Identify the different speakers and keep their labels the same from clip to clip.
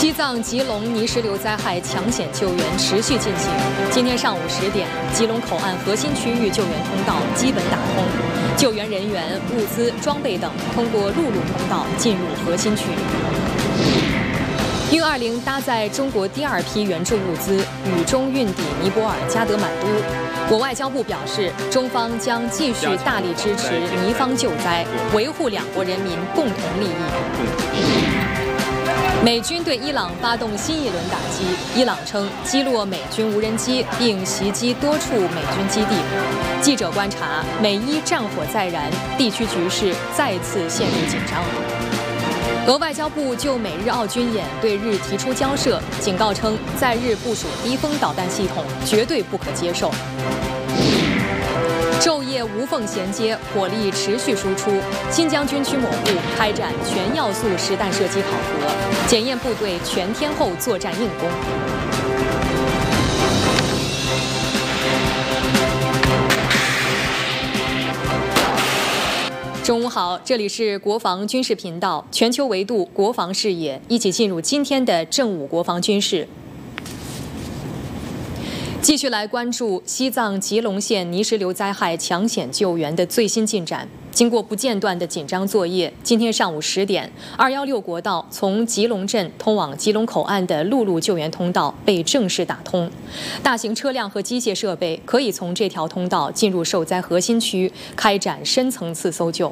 Speaker 1: 西藏吉隆泥石流灾害抢险救援持续进行。今天上午10点，吉隆口岸核心区域救援通道基本打通，救援人员、物资、装备等通过陆路通道进入核心区。运20搭载中国第2批援助物资雨中运抵尼泊尔加德满都。我外交部表示，中方将继续大力支持尼方救灾，维护两国人民共同利益。美军对伊朗发动新一轮打击，伊朗称击落美军无人机，并袭击多处美军基地。记者观察，美伊战火再燃，地区局势再次陷入紧张。俄外交部就美日澳军演对日提出交涉，警告称在日部署低风导弹系统绝对不可接受。昼夜无缝衔接，火力持续输出。新疆军区某部开展全要素实弹射击考核，检验部队全天候作战硬攻。中午好，这里是国防军事频道，全球维度国防视野，一起进入今天的正午国防军事。继续来关注西藏吉隆县泥石流灾害抢险救援的最新进展。经过不间断的紧张作业，今天上午10点，216国道从吉隆镇通往吉隆口岸的陆路救援通道被正式打通，大型车辆和机械设备可以从这条通道进入受灾核心区，开展深层次搜救。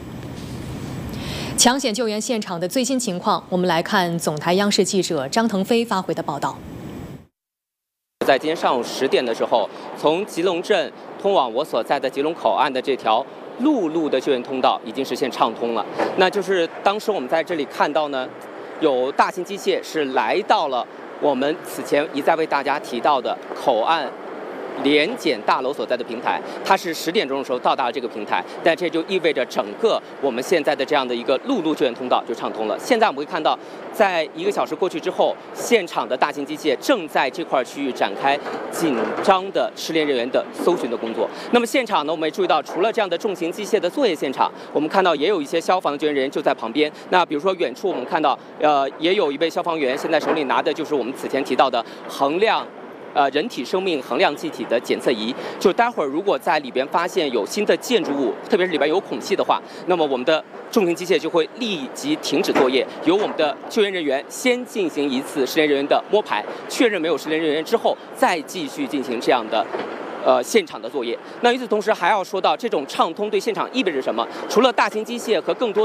Speaker 1: 抢险救援现场的最新情况，我们来看总台央视记者张腾飞发回的报道。
Speaker 2: 在今天上午10点的时候，从吉隆镇通往我所在的吉隆口岸的这条陆路的救援通道已经实现畅通了。那就是当时我们在这里看到呢，有大型机械是来到了我们此前一再为大家提到的口岸联检大楼所在的平台，它是10点钟的时候到达了这个平台，但这就意味着整个我们现在的这样的一个陆路救援通道就畅通了。现在我们会看到，在1个小时过去之后，现场的大型机械正在这块区域展开紧张的失联人员的搜寻的工作。那么现场呢，我们也注意到，除了这样的重型机械的作业现场，我们看到也有一些消防的救援人员就在旁边。那比如说远处我们看到，也有一位消防员现在手里拿的就是我们此前提到的衡量人体生命衡量气体的检测仪，就待会儿如果在里边发现有新的建筑物，特别是里边有孔隙的话，那么我们的重型机械就会立即停止作业，由我们的救援人员先进行一次失联人员的摸排，确认没有失联人员之后，再继续进行这样的现场的作业。那与此同时还要说到，这种畅通对现场意味着什么？除了大型机械和更多